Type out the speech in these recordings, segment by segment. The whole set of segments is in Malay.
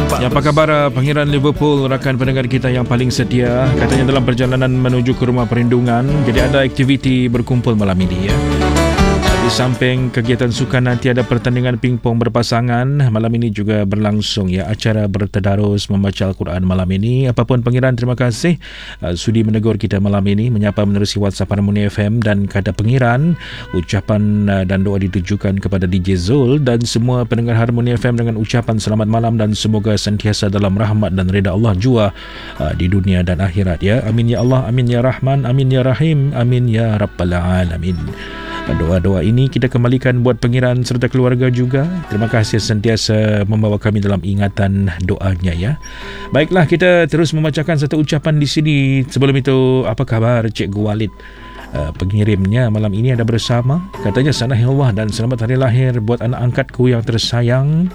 Ya, apa khabar Pangeran Liverpool, rakan pendengar kita yang paling setia. Katanya dalam perjalanan menuju ke rumah perlindungan, jadi ada aktiviti berkumpul malam ini ya. Di samping kegiatan sukan, nanti ada pertandingan pingpong berpasangan. Malam ini juga berlangsung ya acara bertadarus membaca Al-Quran malam ini. Apapun Pangeran, terima kasih sudi menegur kita malam ini, menyapa menerusi WhatsApp Harmony FM, dan kata Pangeran, ucapan dan doa ditujukan kepada DJ Zul dan semua pendengar Harmony FM dengan ucapan selamat malam dan semoga sentiasa dalam rahmat dan reda Allah jua di dunia dan akhirat ya. Amin ya Allah, amin ya Rahman, amin ya Rahim, amin ya Rabbal Alamin. Doa-doa ini kita kembalikan buat Pangeran serta keluarga juga. Terima kasih sentiasa membawa kami dalam ingatan doanya ya. Baiklah, kita terus membacakan satu ucapan di sini. Sebelum itu, apa khabar Cikgu Walid? Pengirimnya malam ini ada bersama. Katanya sanahillah dan selamat hari lahir buat anak angkatku yang tersayang,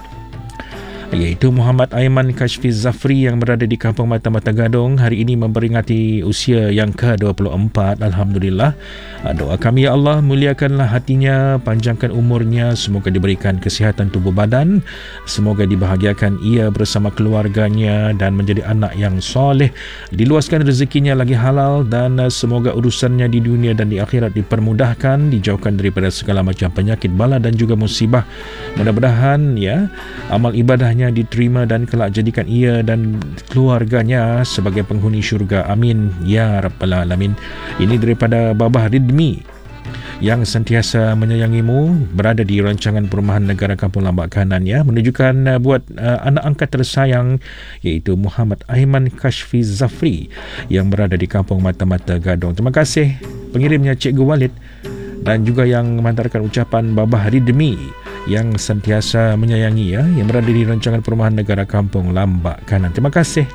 iaitu Muhammad Aiman Kashfi Zafri yang berada di Kampung Mata-Mata Gadong. Hari ini memperingati usia yang ke-24. Alhamdulillah. Doa kami ya Allah, muliakanlah hatinya, panjangkan umurnya, semoga diberikan kesihatan tubuh badan, semoga dibahagiakan ia bersama keluarganya dan menjadi anak yang soleh, diluaskan rezekinya lagi halal, dan semoga urusannya di dunia dan di akhirat dipermudahkan, dijauhkan daripada segala macam penyakit, bala dan juga musibah. Mudah-mudahan ya amal ibadahnya diterima dan kelak jadikan ia dan keluarganya sebagai penghuni syurga. Amin ya Rabbal Alamin. Ini daripada Babah Ridmi yang sentiasa menyayangimu, berada di rancangan perumahan negara Kampung Lambak Kanan ya, menunjukkan buat anak angkat tersayang iaitu Muhammad Aiman Kashfi Zafri yang berada di Kampung Mata-Mata Gadong. Terima kasih pengirimnya Cikgu Walid, dan juga yang mengantarkan ucapan Babah Ridmi yang sentiasa menyayangi ya, yang berada di rancangan perumahan negara Kampung Lambak Kanan. Terima kasih.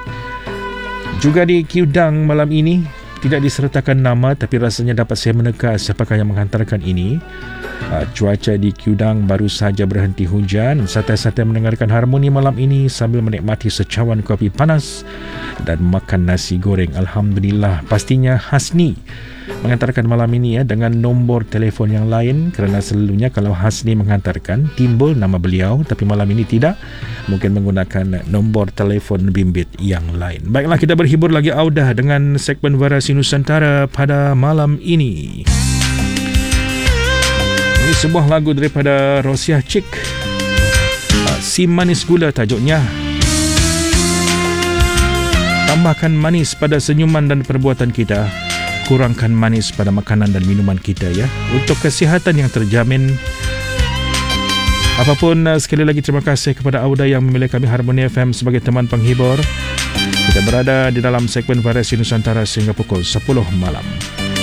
Juga di Kiudang malam ini tidak disertakan nama, tapi rasanya dapat saya meneka siapakah yang menghantarkan ini. Cuaca di Kiudang baru saja berhenti hujan. Santai-santai mendengarkan Harmoni malam ini sambil menikmati secawan kopi panas dan makan nasi goreng. Alhamdulillah. Pastinya Hasni menghantarkan malam ini ya, dengan nombor telefon yang lain, kerana selalunya kalau Hasni menghantarkan timbul nama beliau, tapi malam ini tidak, mungkin menggunakan nombor telefon bimbit yang lain. Baiklah, kita berhibur lagi audah dengan segmen Variasi Nusantara pada malam ini. Ini sebuah lagu daripada Rosiah Cik, Si Manis Gula tajuknya. Tambahkan manis pada senyuman dan perbuatan kita, kurangkan manis pada makanan dan minuman kita ya, untuk kesihatan yang terjamin. Apapun, sekali lagi terima kasih kepada Auda yang memilih kami Harmony FM sebagai teman penghibur. Kita berada di dalam segmen Variasi Nusantara sehingga pukul 10 malam.